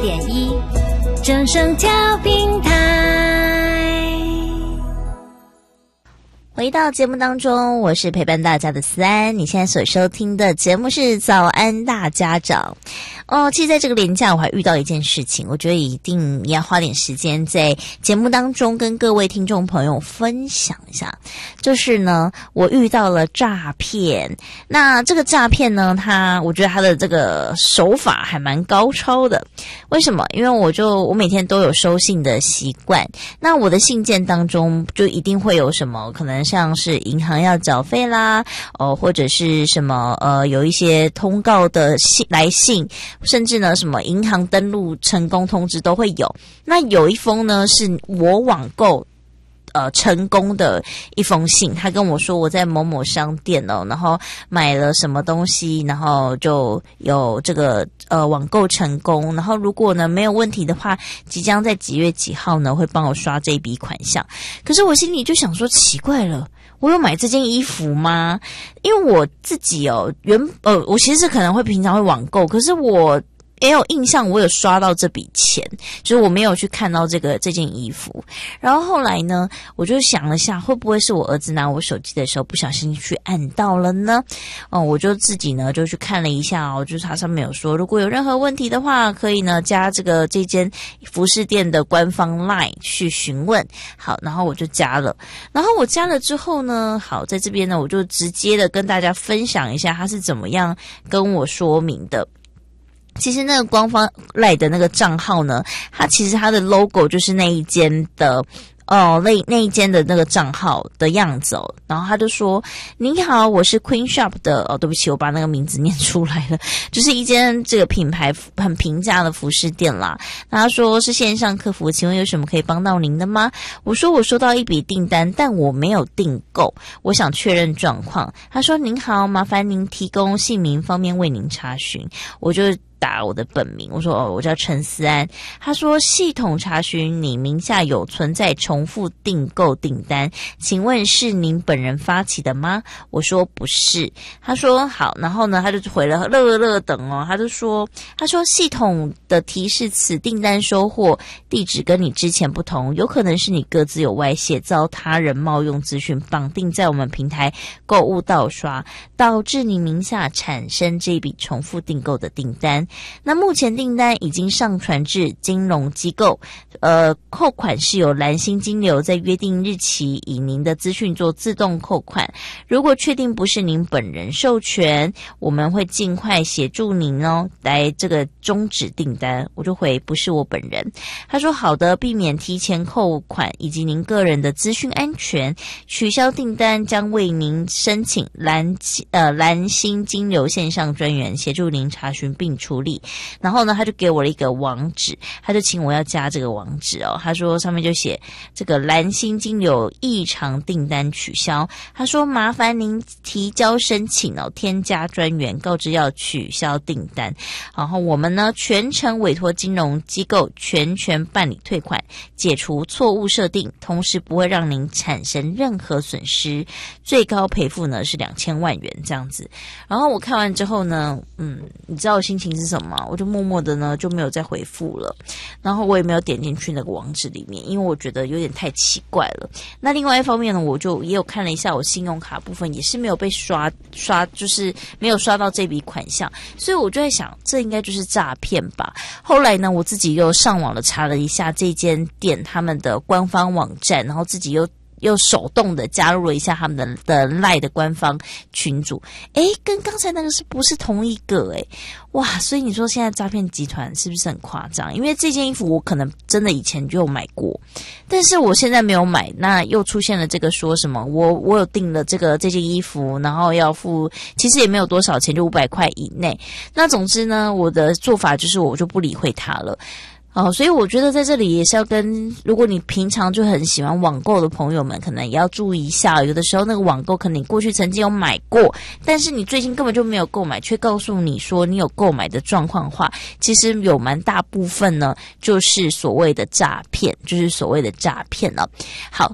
104.1正声调频台。 回到节目当中，我是陪伴大家的思安。你现在所收听的节目是早安大家长。其实在这个连假我还遇到一件事情，我觉得一定也要花点时间在节目当中跟各位听众朋友分享一下。就是呢，我遇到了诈骗。那这个诈骗呢，我觉得他的这个手法还蛮高超的。为什么？因为我每天都有收信的习惯。那我的信件当中就一定会有什么，可能像是银行要缴费啦，或者是什么有一些通告的来信，甚至呢什么银行登录成功通知都会有。那有一封呢是我网购成功的一封信，他跟我说我在某某商店然后买了什么东西，然后就有这个网购成功，然后如果呢没有问题的话，即将在几月几号呢会帮我刷这笔款项。可是我心里就想说，奇怪了，我有买这件衣服吗？因为我自己我其实可能会平常会网购，可是我也有印象我有刷到这笔钱，就是我没有去看到这件衣服。然后后来呢，我就想了下，会不会是我儿子拿我手机的时候不小心去按到了呢？我就自己呢就去看了一下就是它上面有说，如果有任何问题的话，可以呢加这间服饰店的官方 LINE 去询问。好，然后我就加了。然后我加了之后呢，好，在这边呢我就直接的跟大家分享一下他是怎么样跟我说明的。其实那个官方 LINE 的那个账号呢，它的 logo 就是那一间的那一间的那个账号的样子然后他就说，您好，我是 Queen Shop 的对不起，我把那个名字念出来了，就是一间这个品牌很平价的服饰店啦。他说是线上客服，请问有什么可以帮到您的吗？我说我收到一笔订单，但我没有订购，我想确认状况。他说您好，麻烦您提供姓名，方便为您查询。我就打我的本名，我说我叫陈思安。他说系统查询你名下有存在重复订购订单，请问是您本人发起的吗？我说不是。他说好，然后呢他就回了乐等他说系统的提示此订单收货地址跟你之前不同，有可能是你各自有外泄，遭他人冒用资讯绑定在我们平台购物盗刷，导致你名下产生这笔重复订购的订单。那目前订单已经上传至金融机构，扣款是由蓝星金流在约定日期以您的资讯做自动扣款。如果确定不是您本人授权，我们会尽快协助您来这个终止订单。我就回不是我本人。他说好的，避免提前扣款以及您个人的资讯安全，取消订单将为您申请蓝星金流线上专员协助您查询并处理。然后呢他就给我了一个网址，他就请我要加这个网址他说上面就写这个蓝星金流异常订单取消。他说麻烦您提交申请添加专员，告知要取消订单。然后我们呢全程委托金融机构全权办理退款，解除错误设定，同时不会让您产生任何损失，最高赔付呢是2000万元这样子。然后我看完之后呢你知道我心情是什么吗？我就默默的呢就没有再回复了，然后我也没有点进去那个网址里面，因为我觉得有点太奇怪了。那另外一方面呢，我就也有看了一下我信用卡部分，也是没有被刷，就是没有刷到这笔款项，所以我就在想这应该就是诈骗吧。后来呢我自己又上网了查了一下这间店他们的官方网站，然后自己又手动的加入了一下他们的 LINE 的官方群组，跟刚才那个是不是同一个哇，所以你说现在诈骗集团是不是很夸张？因为这件衣服我可能真的以前就有买过，但是我现在没有买，那又出现了这个说什么我有订了这件衣服，然后要付，其实也没有多少钱，就500块以内。那总之呢我的做法就是我就不理会它了。所以我觉得在这里也是要跟，如果你平常就很喜欢网购的朋友们，可能也要注意一下，有的时候那个网购可能你过去曾经有买过，但是你最近根本就没有购买，却告诉你说你有购买的状况话，其实有蛮大部分呢就是所谓的诈骗，好，